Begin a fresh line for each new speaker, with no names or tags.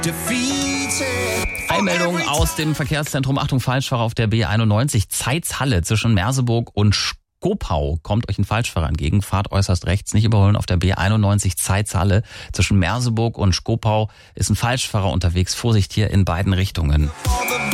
Eilmeldung aus dem Verkehrszentrum. Achtung, Falschfahrer auf der B91. Zeitz-Halle zwischen Merseburg und Skopau. Kommt euch ein Falschfahrer entgegen. Fahrt äußerst rechts, nicht überholen auf der B91 Zeitz-Halle. Zwischen Merseburg und Skopau ist ein Falschfahrer unterwegs. Vorsicht hier in beiden Richtungen.